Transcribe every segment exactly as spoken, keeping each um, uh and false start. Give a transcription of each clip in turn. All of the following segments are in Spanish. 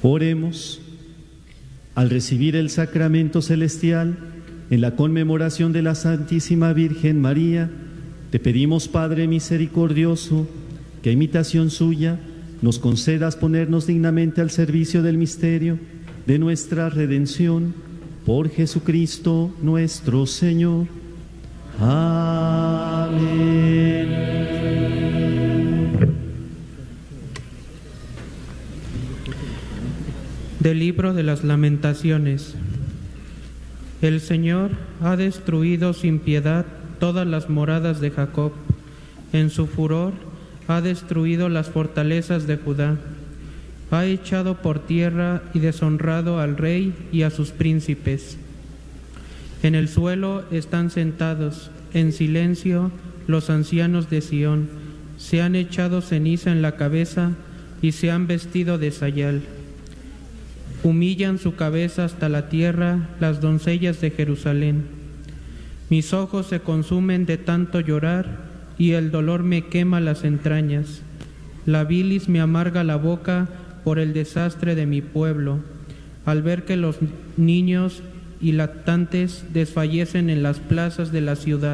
Oremos. Al recibir el sacramento celestial, en la conmemoración de la Santísima Virgen María, te pedimos, Padre misericordioso, que a imitación suya nos concedas ponernos dignamente al servicio del misterio de nuestra redención, por Jesucristo nuestro Señor. Amén. Del libro de las Lamentaciones. El Señor ha destruido sin piedad todas las moradas de Jacob. En su furor ha destruido las fortalezas de Judá. Ha echado por tierra y deshonrado al rey y a sus príncipes. En el suelo están sentados, en silencio, los ancianos de Sión. Se han echado ceniza en la cabeza y se han vestido de sayal. Humillan su cabeza hasta la tierra las doncellas de Jerusalén. Mis ojos se consumen de tanto llorar y el dolor me quema las entrañas. La bilis me amarga la boca por el desastre de mi pueblo, al ver que los niños y lactantes desfallecen en las plazas de la ciudad.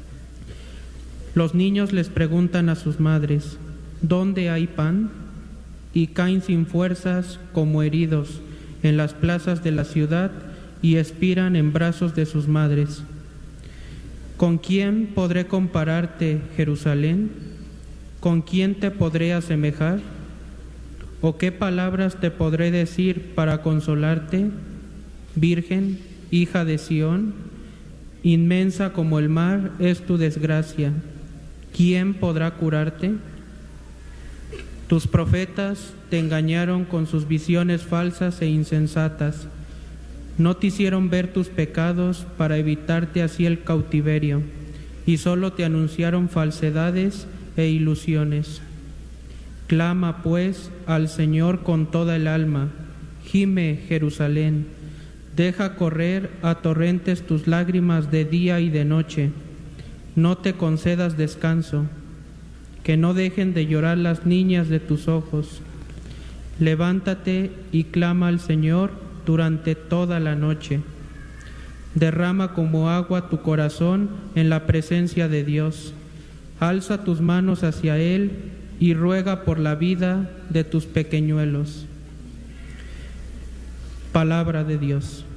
Los niños les preguntan a sus madres, ¿dónde hay pan? Y caen sin fuerzas como heridos en las plazas de la ciudad y expiran en brazos de sus madres. ¿Con quién podré compararte, Jerusalén? ¿Con quién te podré asemejar? ¿O qué palabras te podré decir para consolarte? Virgen, hija de Sión, inmensa como el mar es tu desgracia. ¿Quién podrá curarte? Tus profetas te engañaron con sus visiones falsas e insensatas. No te hicieron ver tus pecados para evitarte así el cautiverio, y solo te anunciaron falsedades e ilusiones. Clama, pues, al Señor con toda el alma. Gime, Jerusalén. Deja correr a torrentes tus lágrimas de día y de noche. No te concedas descanso. Que no dejen de llorar las niñas de tus ojos. Levántate y clama al Señor durante toda la noche. Derrama como agua tu corazón en la presencia de Dios. Alza tus manos hacia Él y ruega por la vida de tus pequeñuelos. Palabra de Dios.